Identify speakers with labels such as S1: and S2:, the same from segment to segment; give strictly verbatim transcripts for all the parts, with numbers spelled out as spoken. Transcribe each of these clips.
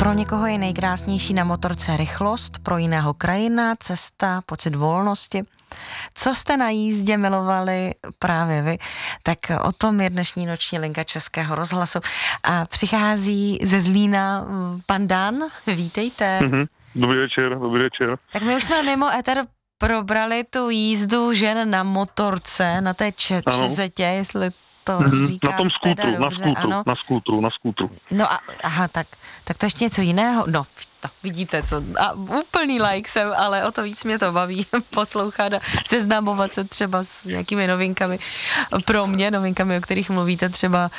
S1: Pro někoho je nejkrásnější na motorce rychlost, pro jiného krajina, cesta, pocit volnosti. Co jste na jízdě milovali právě vy, tak o tom je dnešní noční linka Českého rozhlasu. A přichází ze Zlína pan Dan, vítejte.
S2: Mm-hmm. Dobrý večer, dobrý večer.
S1: Tak my už jsme mimo éter probrali tu jízdu žen na motorce, na té čezetě, jestli to mm-hmm. říká.
S2: Na tom skútru,
S1: teda
S2: na
S1: dobře,
S2: skútru,
S1: ano.
S2: na skútru, na skútru.
S1: No a, aha, tak, tak to ještě něco jiného. No, no, vidíte co, a úplný like jsem, ale o to víc mě to baví poslouchat a seznamovat se třeba s nějakými novinkami. Pro mě, novinkami, o kterých mluvíte, třeba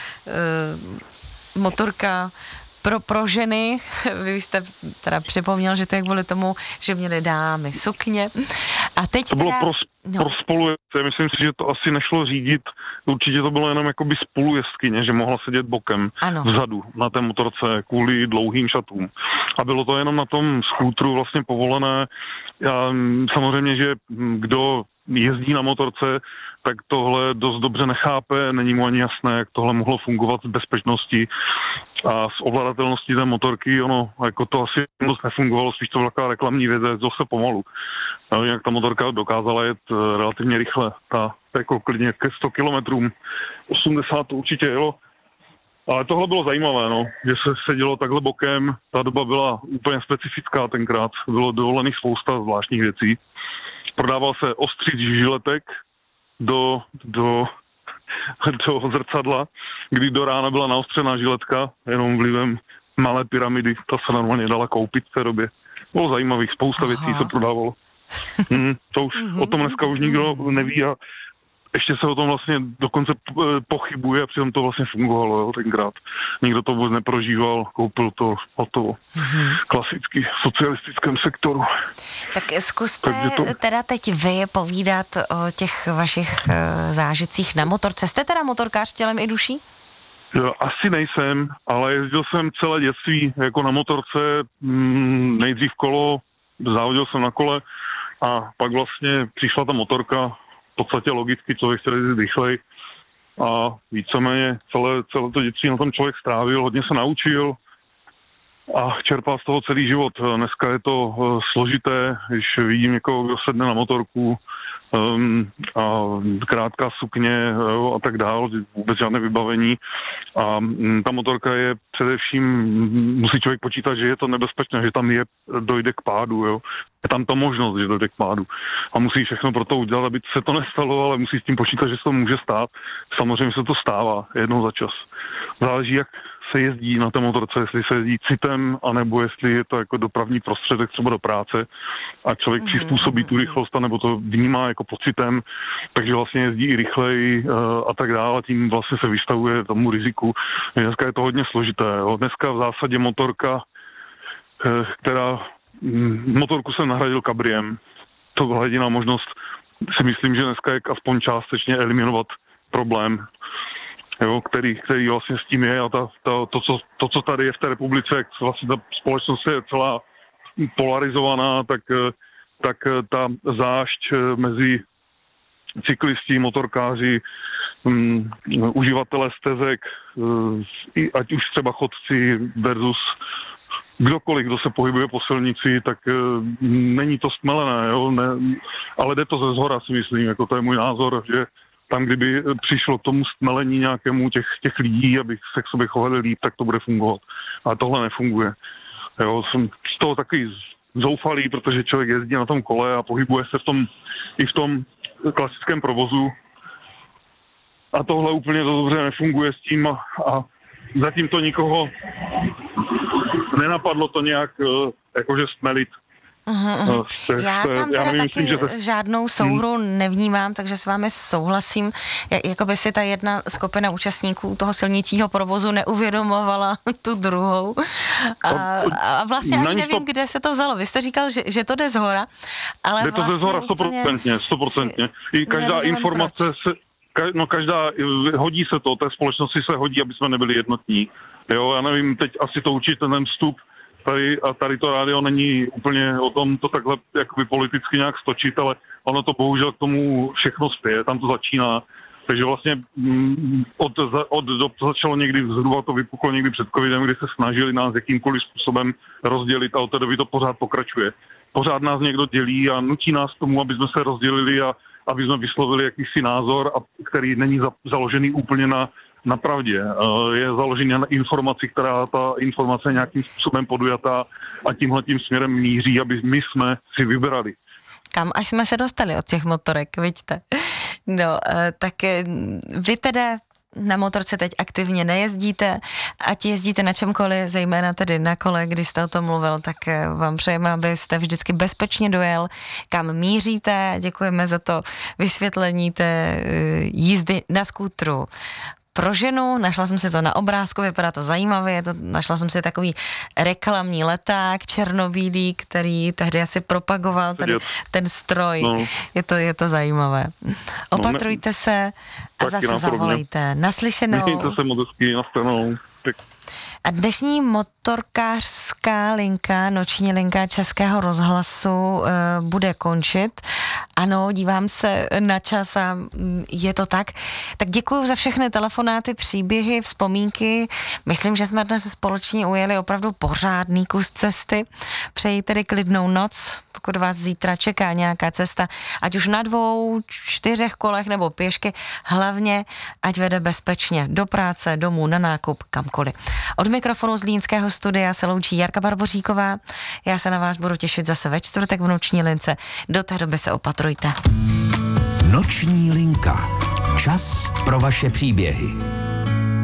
S1: uh, motorka pro, pro ženy. Vy jste teda připomněl, že to je kvůli tomu, že měly dámy sukně. A teď
S2: to bylo
S1: teda,
S2: pro,
S1: no.
S2: pro spolujezdce, myslím si, že to asi nešlo řídit, určitě to bylo jenom jakoby spolujezdkyně, že mohla sedět bokem,
S1: ano.
S2: vzadu na té motorce kvůli dlouhým šatům. A bylo to jenom na tom skútru vlastně povolené. Já, samozřejmě, že kdo jezdí na motorce, tak tohle dost dobře nechápe, není mu ani jasné, jak tohle mohlo fungovat z bezpečnosti a s ovladatelností té motorky, ono jako to asi moc nefungovalo, spíš to byla taková reklamní věc, zase pomalu. No, jinak ta motorka dokázala jet relativně rychle, ta jako klidně ke sto kilometrům, osmdesát to určitě jelo. Ale tohle bylo zajímavé, no, že se sedělo takhle bokem, ta doba byla úplně specifická tenkrát, bylo dovolených spousta zvláštních věcí. Prodával se ostřič žiletek do, do, do zrcadla, kdy do rána byla naostřená žiletka, jenom vlivem malé pyramidy, ta se normálně dala koupit v té době. Bylo zajímavých, spousta Aha. věcí se prodávalo. Hmm, to už, o tom dneska už nikdo neví a ještě se o tom vlastně dokonce pochybuje a přitom to vlastně fungovalo, jo, tenkrát. Nikdo to vůbec neprožíval, koupil to hotovo. Mm-hmm. Klasicky v socialistickém sektoru.
S1: Tak zkuste
S2: to...
S1: teda teď vy povídat o těch vašich uh, zážitcích na motorce. Jste teda motorkář tělem i duší?
S2: Jo, asi nejsem, ale jezdil jsem celé dětství jako na motorce, mm, nejdřív kolo, závodil jsem na kole a pak vlastně přišla ta motorka, v podstatě logicky člověk chce jezdit rychlej a víceméně celé, celé to dětství na tom člověk strávil, hodně se naučil a čerpá z toho celý život. Dneska je to uh, složité, když vidím někoho, kdo sedne na motorku um, a krátká sukně uh, a tak dál, vůbec žádné vybavení a um, ta motorka je především, musí člověk počítat, že je to nebezpečné, že tam je, dojde k pádu, jo. Je tam ta možnost, že dojde k pádu a musí všechno pro to udělat, aby se to nestalo, ale musí s tím počítat, že se to může stát. Samozřejmě se to stává jednou za čas. Záleží, jak se jezdí na té motorce, jestli se jezdí citem, anebo jestli je to jako dopravní prostředek třeba do práce a člověk mm-hmm. přizpůsobí tu rychlost, anebo to vnímá jako pocitem, takže vlastně jezdí i rychleji uh, a tak dále, a tím vlastně se vystavuje tomu riziku. Dneska je to hodně složité. Jo. Dneska v zásadě motorka, uh, která um, motorku jsem nahradil kabriem. To byla jediná možnost, si myslím, že dneska je aspoň částečně eliminovat problém, jo, který, který vlastně s tím je a ta, ta, to, co, to, co tady je v té republice, jak vlastně ta společnost je celá polarizovaná, tak, tak ta zášť mezi cyklisti, motorkáři, um, uživatelé stezek, uh, ať už třeba chodci versus kdokoliv, kdo se pohybuje po silnici, tak uh, není to stmelené, jo, ne, ale jde to ze zhora, si myslím, jako to je můj názor, že tam, kdyby přišlo k tomu stmelení nějakému těch, těch lidí, aby se k sobě chovali líp, tak to bude fungovat. Ale tohle nefunguje. Jo, jsem z toho takový zoufalý, protože člověk jezdí na tom kole a pohybuje se v tom, i v tom klasickém provozu. A tohle úplně to dobře nefunguje s tím a, a zatím to nikoho nenapadlo to nějak jakože stmelit.
S1: Uhum, uhum. Já tam teda já nevím, taky myslím, to... žádnou souhru hmm. nevnímám, takže s vámi souhlasím. Jakoby si ta jedna skupina účastníků toho silničního provozu neuvědomovala tu druhou. A, a vlastně ani nevím, to... kde se to vzalo. Vy jste říkal, že, že to jde zhora, ale
S2: jde to
S1: vlastně
S2: ze zhora stoprocentně, stoprocentně. I každá informace se, no každá, hodí se to, té společnosti se hodí, aby jsme nebyli jednotní. Jo, já nevím, teď asi to určitě ten vstup Tady, a tady to rádio není úplně o tom to takhle jakoby politicky nějak stočit, ale ono to bohužel k tomu všechno spěje, tam to začíná. Takže vlastně mm, od, od, od, to začalo někdy, zhruba to vypuklo někdy před covidem, kdy se snažili nás jakýmkoliv způsobem rozdělit a od té doby to pořád pokračuje. Pořád nás někdo dělí a nutí nás tomu, aby jsme se rozdělili a aby jsme vyslovili jakýsi názor, a který není za, založený úplně na, na pravdě. Je založený na informaci, která ta informace je nějakým způsobem podujatá a tímhletím směrem míří, aby my jsme si vybrali.
S1: Kam až jsme se dostali od těch motorek, vidíte. No, tak vy teda na motorce teď aktivně nejezdíte, ať jezdíte na čemkoliv, zejména tedy na kole, když jste o tom mluvil, tak vám přejeme, abyste vždycky bezpečně dojel, kam míříte. Děkujeme za to vysvětlení té jízdy na skútru pro ženu. Našla jsem si to na obrázku, vypadá to zajímavě, to, našla jsem si takový reklamní leták černobílý, který tehdy asi propagoval tady ten stroj. No. Je to, je to zajímavé. Opatrujte se a zase zavolejte. Naslyšenou.
S2: Mějte se moc hezky, nastanou.
S1: A dnešní motorkářská linka, noční linka Českého rozhlasu e, bude končit. Ano, dívám se na čas a je to tak. Tak děkuji za všechny telefonáty, příběhy, vzpomínky. Myslím, že jsme dnes společně ujeli opravdu pořádný kus cesty. Přeji tedy klidnou noc, pokud vás zítra čeká nějaká cesta, ať už na dvou, čtyřech kolech nebo pěšky, hlavně ať vede bezpečně do práce, domů, na nákup, kamkoliv. Od mikrofonu z Zlínského studia se loučí Jarka Barboříková. Já se na vás budu těšit zase ve čtvrtek v noční lince. Do té doby se opatrujte.
S3: Noční linka. Čas pro vaše příběhy.